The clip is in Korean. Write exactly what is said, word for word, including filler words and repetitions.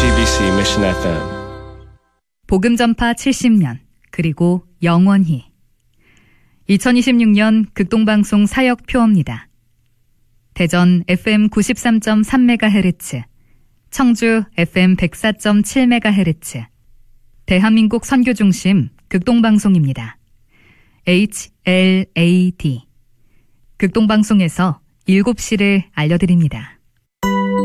지비씨 Mission 에프엠 복음 전파 칠십 년 그리고 영원히 이천이십육 년 극동방송 사역 표어입니다. 대전 에프엠 구십삼 점 삼 메가헤르츠, 청주 에프엠 백사 점 칠 메가헤르츠, 대한민국 선교중심 극동방송입니다. 에이치 엘 에이 디 극동방송에서 일곱 시를 알려드립니다.